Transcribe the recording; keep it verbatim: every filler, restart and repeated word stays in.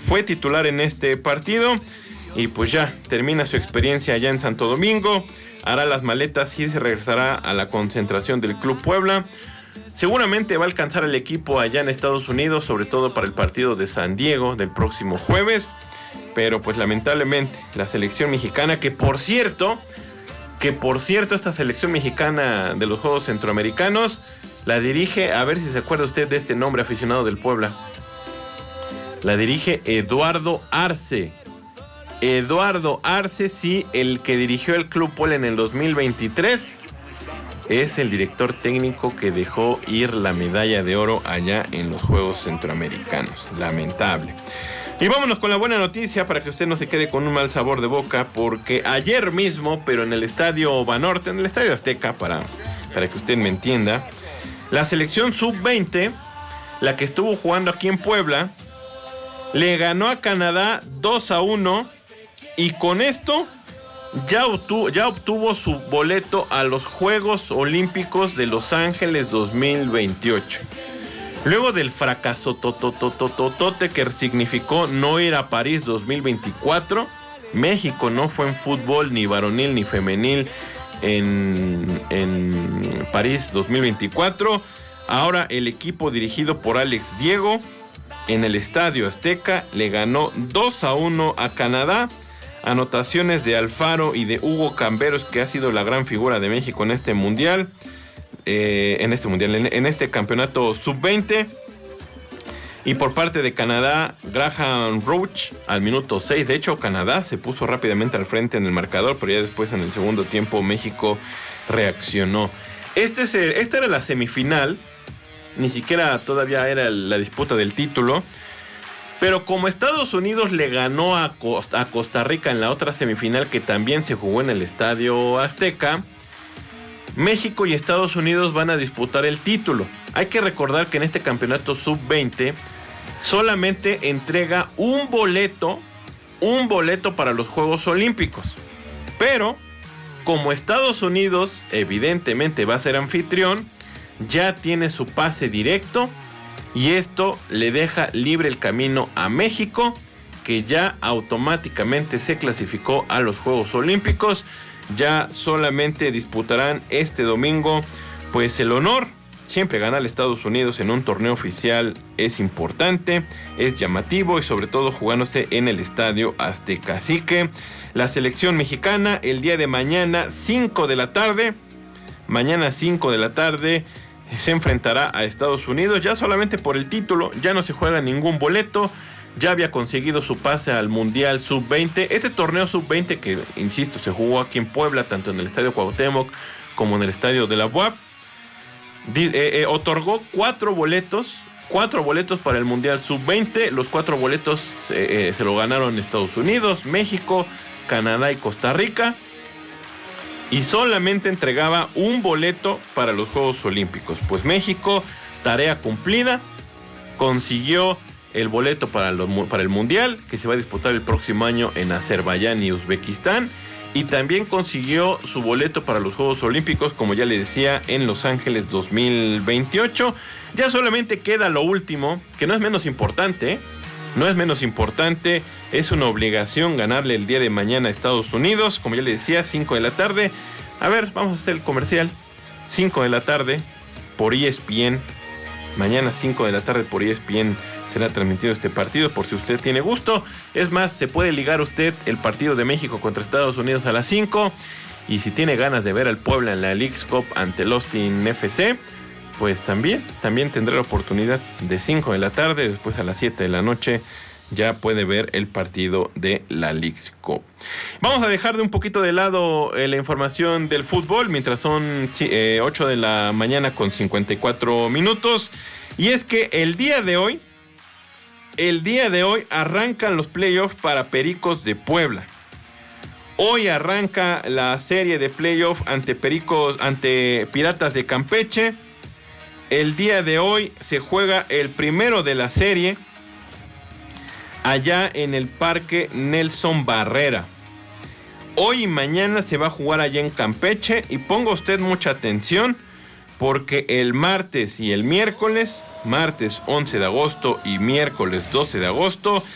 fue titular en este partido y pues ya termina su experiencia allá en Santo Domingo, hará las maletas y se regresará a la concentración del Club Puebla. Seguramente va a alcanzar el equipo allá en Estados Unidos, sobre todo para el partido de San Diego del próximo jueves, pero pues lamentablemente la selección mexicana, que por cierto, que por cierto esta selección mexicana de los Juegos Centroamericanos la dirige, a ver si se acuerda usted de este nombre, aficionado del Puebla, la dirige Eduardo Arce. Eduardo Arce, sí, el que dirigió el Club Puebla en el dos mil veintitrés, es el director técnico que dejó ir la medalla de oro allá en los Juegos Centroamericanos. Lamentable. Y vámonos con la buena noticia para que usted no se quede con un mal sabor de boca, porque ayer mismo, pero en el Estadio Banorte, en el Estadio Azteca, para, para que usted me entienda, la selección sub veinte, la que estuvo jugando aquí en Puebla, le ganó a Canadá dos a uno y con esto ya obtuvo, ya obtuvo su boleto a los Juegos Olímpicos de Los Ángeles dos mil veintiocho. Luego del fracaso tototototote que significó no ir a París dos mil veinticuatro, México no fue en fútbol ni varonil ni femenil en, en París dos mil veinticuatro. Ahora el equipo dirigido por Alex Diego en el Estadio Azteca le ganó dos a uno a Canadá. Anotaciones de Alfaro y de Hugo Camberos, que ha sido la gran figura de México en este mundial, eh, en este mundial, en, en este campeonato sub veinte. Y por parte de Canadá, Graham Roach al minuto seis. De hecho, Canadá se puso rápidamente al frente en el marcador, pero ya después en el segundo tiempo México reaccionó. Este es el, esta era la semifinal, ni siquiera todavía era la disputa del título. Pero como Estados Unidos le ganó a Costa, a Costa Rica en la otra semifinal, que también se jugó en el Estadio Azteca, México y Estados Unidos van a disputar el título. Hay que recordar que en este campeonato sub veinte solamente entrega un boleto, un boleto para los Juegos Olímpicos. Pero como Estados Unidos evidentemente va a ser anfitrión, ya tiene su pase directo. Y esto le deja libre el camino a México, que ya automáticamente se clasificó a los Juegos Olímpicos. Ya solamente disputarán este domingo, pues el honor. Siempre ganar a Estados Unidos en un torneo oficial es importante, es llamativo y sobre todo jugándose en el Estadio Azteca. Así que la selección mexicana el día de mañana, cinco de la tarde, mañana cinco de la tarde, se enfrentará a Estados Unidos, ya solamente por el título, ya no se juega ningún boleto, ya había conseguido su pase al Mundial sub veinte, este torneo sub veinte que, insisto, se jugó aquí en Puebla, tanto en el Estadio Cuauhtémoc como en el Estadio de la U A P, eh, eh, otorgó cuatro boletos, cuatro boletos para el Mundial sub veinte, los cuatro boletos eh, eh, se lo ganaron Estados Unidos, México, Canadá y Costa Rica, y solamente entregaba un boleto para los Juegos Olímpicos. Pues México, tarea cumplida, consiguió el boleto para, los, para el Mundial, que se va a disputar el próximo año en Azerbaiyán y Uzbekistán, y también consiguió su boleto para los Juegos Olímpicos, como ya le decía, en Los Ángeles dos mil veintiocho. Ya solamente queda lo último, que no es menos importante, ¿eh? No es menos importante, es una obligación ganarle el día de mañana a Estados Unidos, como ya le decía, cinco de la tarde. A ver, vamos a hacer el comercial. cinco de la tarde por E S P N. Mañana cinco de la tarde por E S P N será transmitido este partido, por si usted tiene gusto. Es más, se puede ligar usted el partido de México contra Estados Unidos a las cinco. Y si tiene ganas de ver al Puebla en la Leagues Cup ante el Austin F C, pues también, también tendrá la oportunidad de cinco de la tarde, después a las siete de la noche ya puede ver el partido de la Leagues Cup. Vamos a dejar de un poquito de lado eh, la información del fútbol, mientras son eh, ocho de la mañana con cincuenta y cuatro minutos. Y es que el día de hoy, el día de hoy arrancan los playoffs para Pericos de Puebla. Hoy arranca la serie de playoffs ante Pericos, ante Piratas de Campeche. El día de hoy se juega el primero de la serie allá en el Parque Nelson Barrera. Hoy y mañana se va a jugar allá en Campeche y ponga usted mucha atención porque el martes y el miércoles, martes once de agosto y miércoles doce de agosto,